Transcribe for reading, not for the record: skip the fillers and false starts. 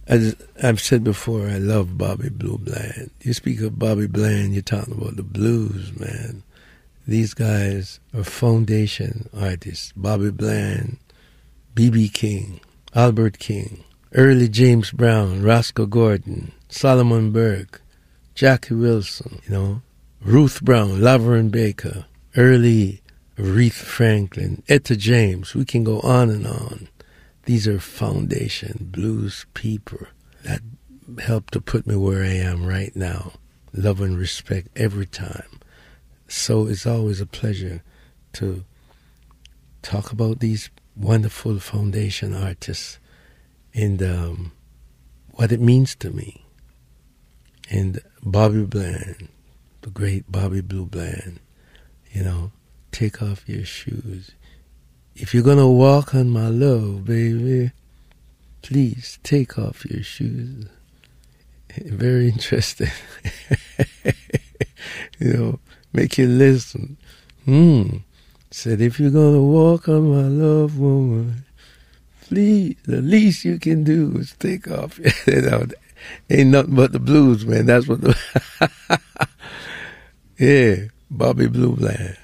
As I've said before, I love Bobby Blue Bland. You speak of Bobby Bland, you're talking about the blues, man. These guys are foundation artists. Bobby Bland, B.B. King, Albert King, early James Brown, Roscoe Gordon, Solomon Burke, Jackie Wilson, Ruth Brown, Laverne Baker, early Aretha Franklin, Etta James. We can go on and on. These are foundation blues people that helped to put me where I am right now. Love and respect every time. So it's always a pleasure to talk about these wonderful foundation artists and what it means to me. And Bobby Bland, the great Bobby Blue Bland, take off your shoes. If you're going to walk on my love, baby, please take off your shoes. Very interesting. Make you listen. Said, if you're going to walk on my love, woman, please, the least you can do is take off. Ain't nothing but the blues, man. That's what yeah, Bobby Blue Bland.